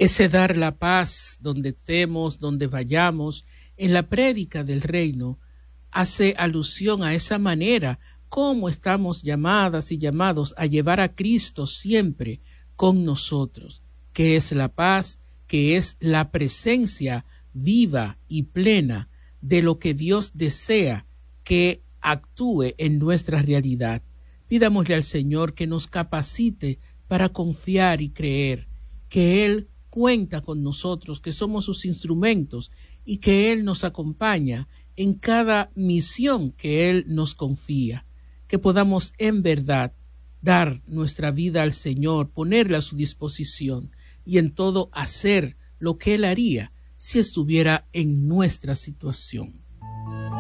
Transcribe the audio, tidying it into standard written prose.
Ese dar la paz donde estemos, donde vayamos, en la prédica del reino, hace alusión a esa manera como estamos llamadas y llamados a llevar a Cristo siempre con nosotros, que es la paz, que es la presencia viva y plena de lo que Dios desea que actúe en nuestra realidad. Pidámosle al Señor que nos capacite para confiar y creer que Él cuenta con nosotros, que somos sus instrumentos y que Él nos acompaña en cada misión que Él nos confía, que podamos en verdad dar nuestra vida al Señor, ponerla a su disposición y en todo hacer lo que Él haría si estuviera en nuestra situación.